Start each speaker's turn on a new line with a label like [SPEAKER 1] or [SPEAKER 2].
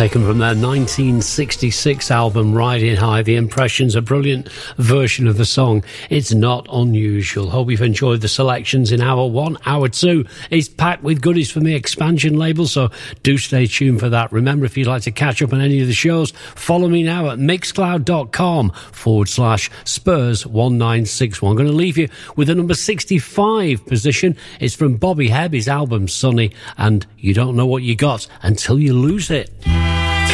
[SPEAKER 1] taken from their 1966 album Riding High. The Impressions, a brilliant version of the song. It's not unusual. Hope you've enjoyed the selections in hour one. Hour two is packed with goodies from the Expansion label, so do stay tuned for that. Remember, if you'd like to catch up on any of the shows, follow me now at mixcloud.com/Spurs1961. I'm going to leave you with the number 65 position. It's from Bobby Hebb, his album Sunny, and You Don't Know What You Got Until You Lose It.